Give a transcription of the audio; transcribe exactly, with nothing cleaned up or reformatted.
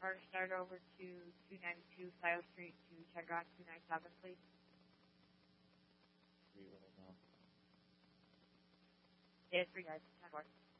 car start over to two ninety-two Scioto Street to check out two ninety-seven, please? Three right now. Yes, three guys, ten four.